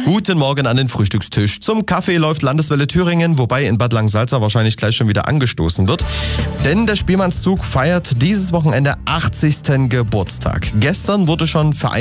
Guten Morgen an den Frühstückstisch. Zum Kaffee läuft Landeswelle Thüringen, wobei in Bad Langensalza wahrscheinlich gleich schon wieder angestoßen wird. Denn der Spielmannszug feiert dieses Wochenende 80. Geburtstag. Gestern wurde schon